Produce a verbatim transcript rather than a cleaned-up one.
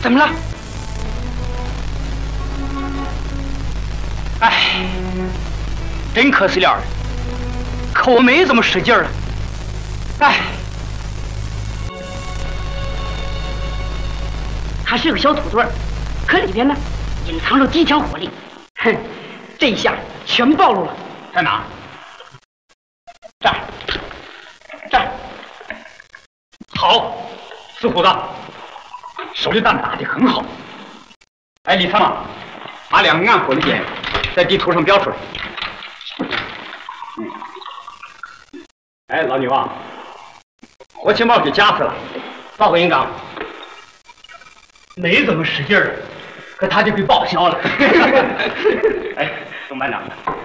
怎么了？哎，真可惜了，可我没这么使劲儿啊！哎， 它是个小土堆儿，可里边呢隐藏着极强火力。哼，这一下全暴露了。 在哪？这儿，这儿。好，四虎子，手榴弹打得很好。哎，李参谋，把两个暗火的点在地图上标出来。嗯。哎，老女王，火器帽给夹死了。报告营长，没怎么使劲儿，可他就被报销了。哎，宋班长。